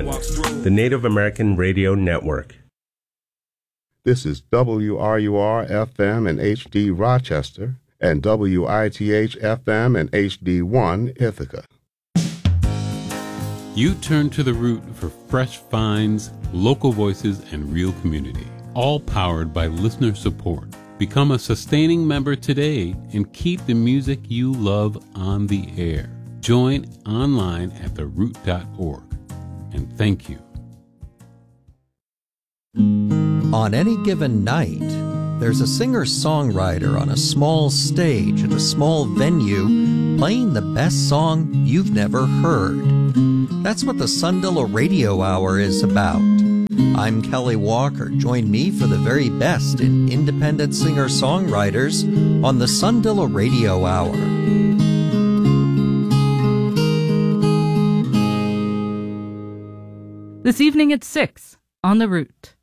the Native American Radio Network. This is WRUR-FM and HD Rochester and WITH-FM and HD1 Ithaca. You turn to The Root for fresh finds, local voices, and real community, all powered by listener support. Become a sustaining member today and keep the music you love on the air. Join online at theroot.org. And thank you. On any given night, there's a singer-songwriter on a small stage at a small venue playing the best song you've never heard. That's what the Sundilla Radio Hour is about. I'm Kelly Walker. Join me for the very best in independent singer-songwriters on the Sundilla Radio Hour. This evening at 6 on The Root.